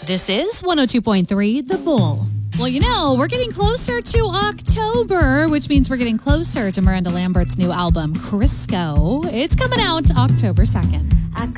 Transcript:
This is 102.3 The Bull. Well, you know, we're getting closer to October, which means we're getting closer to Miranda Lambert's new album, Crisco. It's coming out October 2nd.